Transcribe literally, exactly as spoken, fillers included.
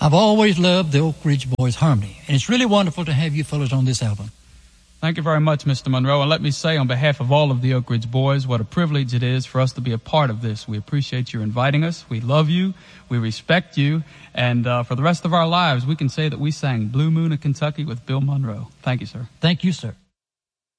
I've always loved the Oak Ridge Boys harmony, and it's really wonderful to have you fellows on this album. Thank you very much, Mister Monroe. And let me say on behalf of all of the Oak Ridge Boys what a privilege it is for us to be a part of this. We appreciate you inviting us. We love you. We respect you. And uh, for the rest of our lives, we can say that we sang Blue Moon of Kentucky with Bill Monroe. Thank you, sir. Thank you, sir.